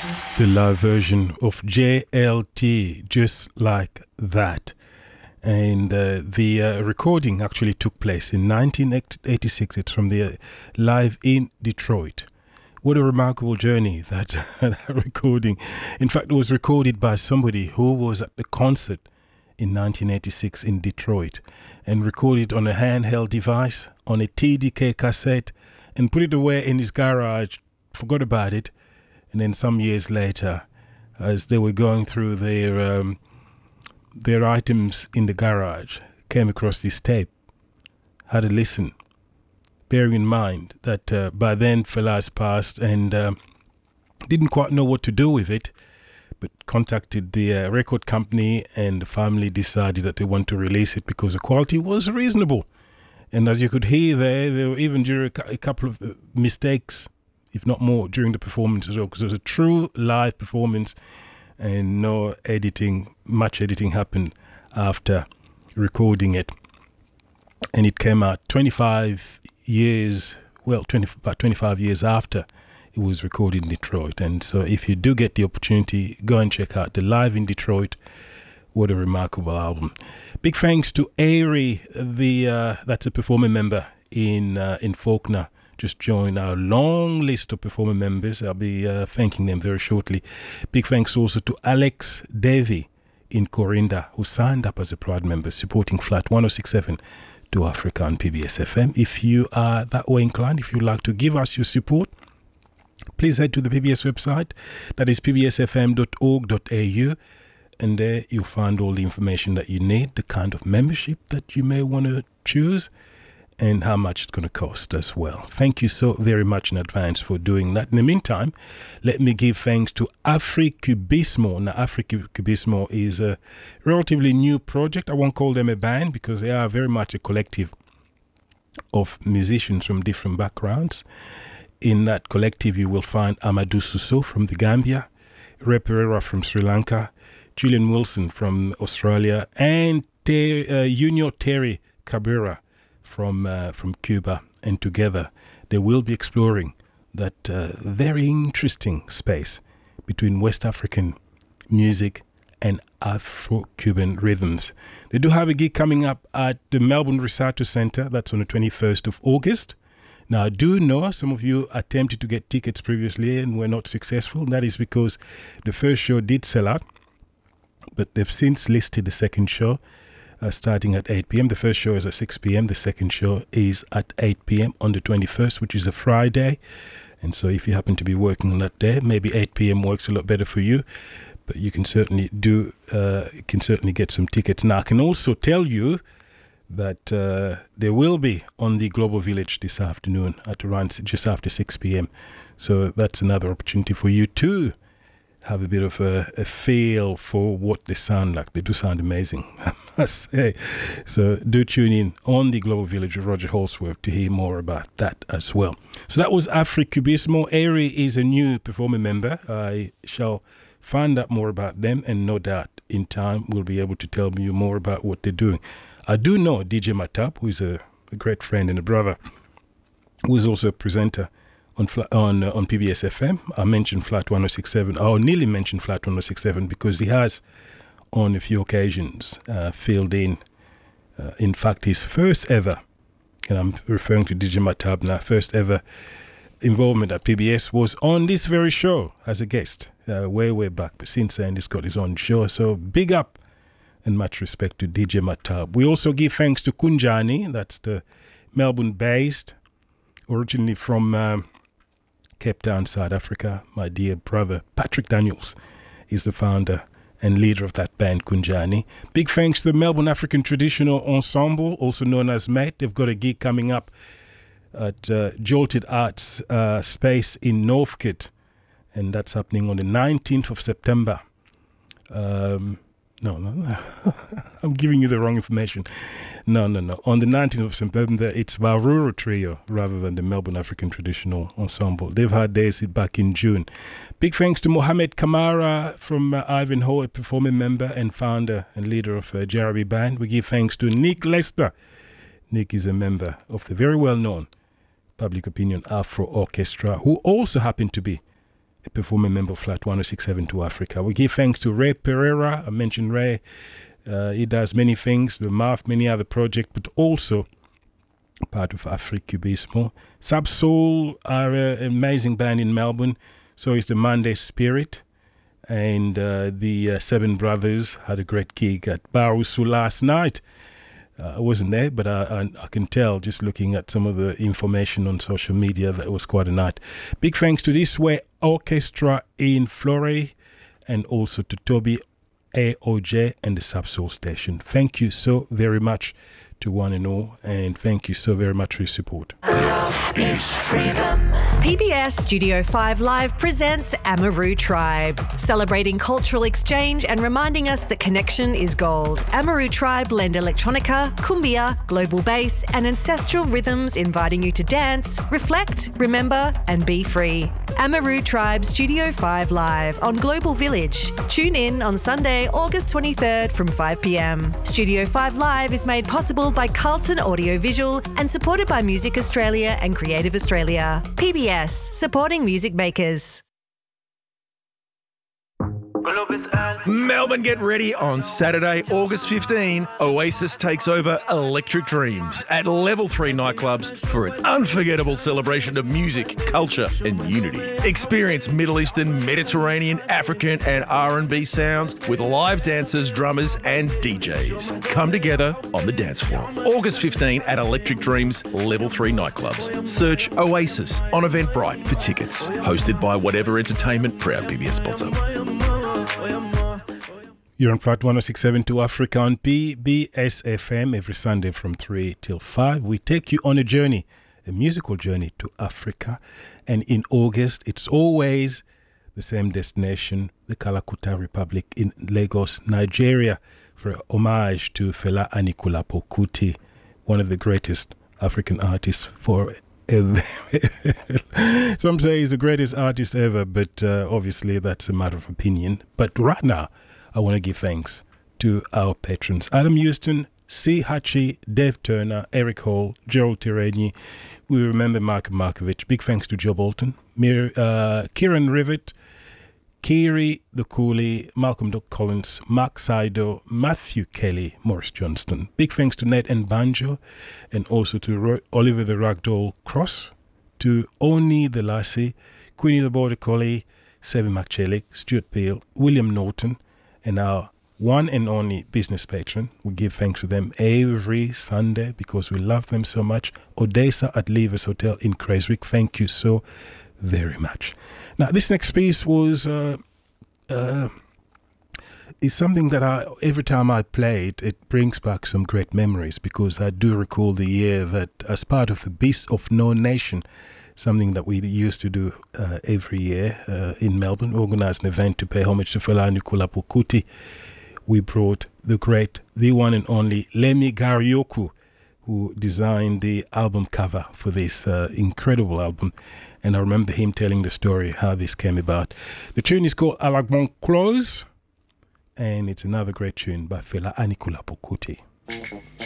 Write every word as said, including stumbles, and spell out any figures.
The live version of J L T, Just Like That. And uh, the uh, recording actually took place in nineteen eighty-six. It's from the uh, Live in Detroit. What a remarkable journey, that, that recording. In fact, it was recorded by somebody who was at the concert in nineteen eighty-six in Detroit and recorded on a handheld device, on a T D K cassette, and put it away in his garage, forgot about it. And then some years later, as they were going through their um, their items in the garage, came across this tape, had a listen, bearing in mind that uh, by then Fela's passed and uh, didn't quite know what to do with it, but contacted the uh, record company, and the family decided that they want to release it because the quality was reasonable. And as you could hear there, there were even during a couple of uh, mistakes, if not more, during the performance as well, because it was a true live performance and no editing, much editing happened after recording it. And it came out twenty-five years, well, twenty, about twenty-five years after it was recorded in Detroit. And so if you do get the opportunity, go and check out the Live in Detroit. What a remarkable album. Big thanks to Airy, the uh, that's a performing member in uh, in Faulkner. Just joined our long list of performer members. I'll be uh, thanking them very shortly. Big thanks also to Alex Davey in Corinda, who signed up as a proud member, supporting Flat one oh six point seven to Africa on P B S F M. If you are that way inclined, if you'd like to give us your support, please head to the P B S website. That is p b s f m dot org dot a u. And there you'll find all the information that you need, the kind of membership that you may want to choose, and how much it's going to cost as well. Thank you so very much in advance for doing that. In the meantime, let me give thanks to Africubismo. Now, Africubismo is a relatively new project. I won't call them a band because they are very much a collective of musicians from different backgrounds. In that collective, you will find Amadou Suso from the Gambia, Ray Pereira from Sri Lanka, Julian Wilson from Australia, and Ter- uh, Junior Terry Cabrera from uh, from Cuba. And together they will be exploring that uh, very interesting space between West African music and Afro-Cuban rhythms. They do have a gig coming up at the Melbourne Recital Centre. That's on the twenty-first of August. Now, I do know some of you attempted to get tickets previously and were not successful. That is because the first show did sell out, but they've since listed the second show Uh, starting at eight p.m. The first show is at six p.m. The second show is at eight p.m. on the twenty-first, which is a Friday. And so if you happen to be working on that day, maybe eight p.m. works a lot better for you. But you can certainly do, uh, you can certainly get some tickets. Now, I can also tell you that uh, there will be on the Global Village this afternoon at around just after six p.m. So that's another opportunity for you to have a bit of a, a feel for what they sound like. They do sound amazing, I must say. So do tune in on the Global Village of Roger Holsworth to hear more about that as well. So that was Africubismo. Airy is a new performing member. I shall find out more about them, and no doubt in time we'll be able to tell you more about what they're doing. I do know D J Matab, who is a, a great friend and a brother, who is also a presenter on on uh, on P B S F M. I mentioned Flat one oh six point seven. I nearly mentioned Flat one oh six point seven because he has, on a few occasions, uh, filled in. Uh, in fact, his first ever, and I'm referring to D J Matab now, first ever involvement at P B S was on this very show as a guest, uh, way, way back. But since then, he's got his own show. So big up and much respect to D J Matab. We also give thanks to Kunjani. That's the Melbourne-based, originally from Um, Cape Town, South Africa. My dear brother Patrick Daniels is the founder and leader of that band, Kunjani. Big thanks to the Melbourne African Traditional Ensemble, also known as MATE. They've got a gig coming up at uh, Jolted Arts uh, Space in Northcote, and that's happening on the nineteenth of September. Um, no, no, no. I'm giving you the wrong information. No, no, no. On the nineteenth of September, it's Varuru Trio rather than the Melbourne African Traditional Ensemble. They've had theirs back in June. Big thanks to Mohamed Kamara from uh, Ivanhoe, a performing member and founder and leader of uh, J R B Band. We give thanks to Nick Lester. Nick is a member of the very well-known Public Opinion Afro Orchestra, who also happened to be a performing member of Flight one oh six seven to Africa. We give thanks to Ray Pereira. I mentioned Ray. Uh, he does many things, the M A F, many other projects, but also part of Africubismo. Subsoul are an amazing band in Melbourne. So is the Monday Spirit. And uh, the uh, Seven Brothers had a great gig at Barusu last night. Uh, I wasn't there, but I, I, I can tell just looking at some of the information on social media that it was quite a night. Big thanks to This Way Orchestra in Florey and also to Toby A O J and the Subsoul Station. Thank you so very much to one and all, and thank you so very much for your support. Love is freedom. P B S Studio five Live presents Amaru Tribe, celebrating cultural exchange and reminding us that connection is gold. Amaru Tribe blend electronica, cumbia, global bass and ancestral rhythms, inviting you to dance, reflect, remember and be free. Amaru Tribe Studio five Live on Global Village. Tune in on Sunday, August twenty-third from five p.m. Studio five Live is made possible by Carlton Audiovisual and supported by Music Australia and Creative Australia. P B S, supporting music makers. Melbourne, get ready on Saturday, August fifteenth. Oasis takes over Electric Dreams at Level three Nightclubs for an unforgettable celebration of music, culture and unity. Experience Middle Eastern, Mediterranean, African and R and B sounds with live dancers, drummers and D Js. Come together on the dance floor. August fifteenth at Electric Dreams, Level three Nightclubs. Search Oasis on Eventbrite for tickets. Hosted by Whatever Entertainment, proud P B S sponsor. You're on Flight one oh six seven to Africa on P B S F M every Sunday from three till five. We take you on a journey, a musical journey to Africa. And in August, it's always the same destination, the Kalakuta Republic in Lagos, Nigeria, for a homage to Fela Anikulapo Kuti, one of the greatest African artists for ever. Some say he's the greatest artist ever, but uh, obviously that's a matter of opinion. But right now, I want to give thanks to our patrons. Adam Houston, C. Hachi, Dave Turner, Eric Hall, Gerald Tireni. We remember Mark Markovich. Big thanks to Joe Bolton, Mir, uh, Kieran Rivet, Kiri the Coolie, Malcolm Doc Collins, Mark Saido, Matthew Kelly, Morris Johnston. Big thanks to Ned and Banjo, and also to Ro- Oliver the Ragdoll Cross, to Oni the Lassie, Queenie the Border Collie, Sevi McChellick, Stuart Peel, William Norton, and our one and only business patron. We give thanks to them every Sunday because we love them so much. Odessa at Leavers Hotel in Craigwick. Thank you so very much. Now, this next piece was uh, uh, is something that I, every time I play it, it brings back some great memories, because I do recall the year that, as part of the Beast of No Nation, something that we used to do uh, every year uh, in Melbourne, organise an event to pay homage to Fela Anikulapo Kuti. We brought the great, the one and only Lemi Garioku, who designed the album cover for this uh, incredible album. And I remember him telling the story how this came about. The tune is called Alagbon Close, and it's another great tune by Fela Anikulapo Kuti.